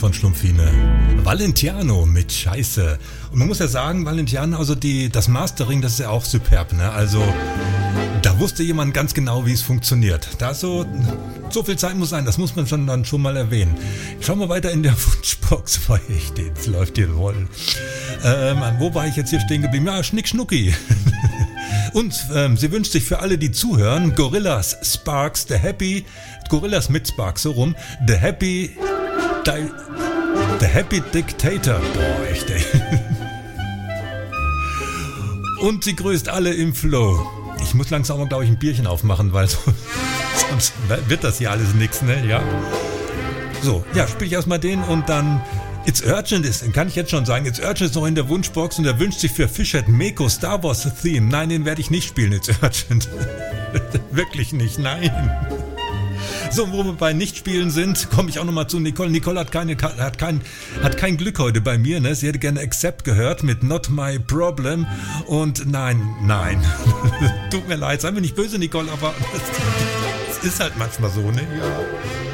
von Schlumpfine. Valentiano mit Scheiße. Und man muss ja sagen, Valentiano, also das Mastering, das ist ja auch superb, ne? Also, da wusste jemand ganz genau, wie es funktioniert. Da so viel Zeit muss sein, das muss man dann schon mal erwähnen. Schauen wir weiter in der Wunschbox, weil jetzt läuft hier voll. Wo war ich jetzt hier stehen geblieben? Ja, Schnick Schnucki. Und sie wünscht sich für alle, die zuhören, Gorillaz Sparks, Gorillaz mit Sparks, so rum, The Happy Dictator. Boah, echt, ey. Und sie grüßt alle im Flow. Ich muss langsam mal, glaube ich, ein Bierchen aufmachen, weil sonst wird das hier alles nix, ne? Ja. So, ja, spiele ich erstmal den und dann It's Urgent kann ich jetzt schon sagen, It's Urgent ist noch in der Wunschbox und er wünscht sich für Fishhead Meko Star Wars Theme. Nein, den werde ich nicht spielen, It's Urgent. Wirklich nicht, nein. So, wo wir bei Nichtspielen sind, komme ich auch nochmal zu Nicole. Nicole hat kein Glück heute bei mir, ne? Sie hätte gerne Accept gehört mit Not My Problem und nein. Tut mir leid, sei mir nicht böse, Nicole, aber es ist halt manchmal so, ne? Ja.